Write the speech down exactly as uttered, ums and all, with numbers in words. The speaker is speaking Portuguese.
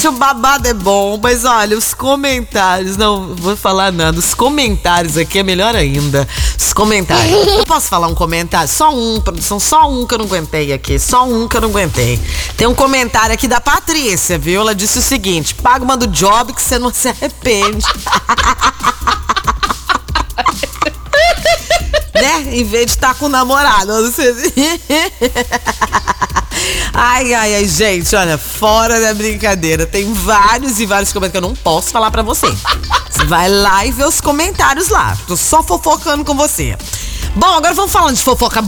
Gente, o babado é bom, mas olha, os comentários, não vou falar nada, os comentários aqui é melhor ainda. Os comentários. Eu posso falar um comentário? Só um, produção, só um que eu não aguentei aqui, só um que eu não aguentei. Tem um comentário aqui da Patrícia, viu? Ela disse o seguinte: paga uma do job que você não se arrepende. Né? Em vez de estar com o namorado. Ai, ai, ai, gente, olha, fora da brincadeira. Tem vários e vários comentários que eu não posso falar pra você. Você vai lá e vê os comentários lá. Tô só fofocando com você. Bom, agora vamos falando de fofoca